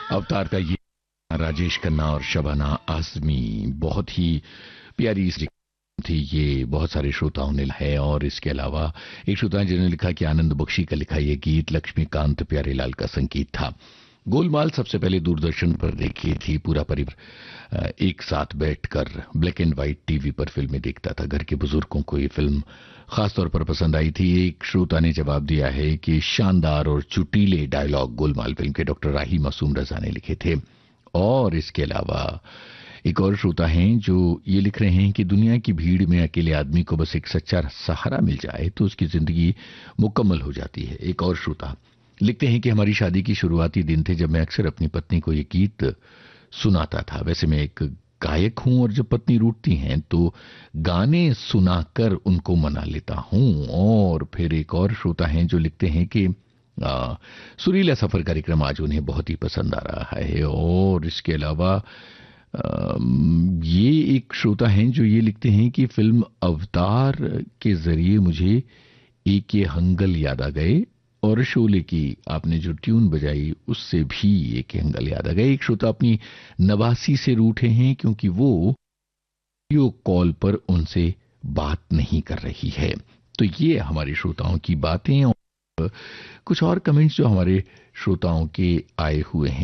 अवतार का ये राजेश खन्ना और शबाना आजमी, बहुत ही प्यारी थी ये, बहुत सारे श्रोताओं ने है। और इसके अलावा एक श्रोता है जिन्होंने लिखा कि आनंद बख्शी का लिखा यह गीत लक्ष्मीकांत प्यारेलाल का संगीत था। गोलमाल सबसे पहले दूरदर्शन पर देखी थी, पूरा परिवार एक साथ बैठकर ब्लैक एंड व्हाइट टीवी पर फिल्में देखता था। घर के बुजुर्गों को ये फिल्म खासतौर पर पसंद आई थी। एक श्रोता ने जवाब दिया है कि शानदार और चुटीले डायलॉग गोलमाल फिल्म के डॉक्टर राही मासूम रजा ने लिखे थे। और इसके अलावा एक और श्रोता हैं जो ये लिख रहे हैं कि दुनिया की भीड़ में अकेले आदमी को बस एक सच्चा सहारा मिल जाए तो उसकी जिंदगी मुकम्मल हो जाती है। एक और श्रोता लिखते हैं कि हमारी शादी की शुरुआती दिन थे जब मैं अक्सर अपनी पत्नी को ये गीत सुनाता था। वैसे मैं एक गायक हूं और जब पत्नी रूठती हैं तो गाने सुनाकर उनको मना लेता हूं। और फिर एक और श्रोता हैं जो लिखते हैं कि सुरीला सफर कार्यक्रम आज उन्हें बहुत ही पसंद आ रहा है। और इसके अलावा ये एक श्रोता हैं जो ये लिखते हैं कि फिल्म अवतार के जरिए मुझे एक ये हंगल याद आ गए और शोले की आपने जो ट्यून बजाई उससे भी एक ये हंगल याद आ गए। एक श्रोता अपनी नवासी से रूठे हैं क्योंकि वो वीडियो कॉल पर उनसे बात नहीं कर रही है। तो ये हमारे श्रोताओं की बातें और कुछ और कमेंट्स जो हमारे श्रोताओं के आए हुए हैं।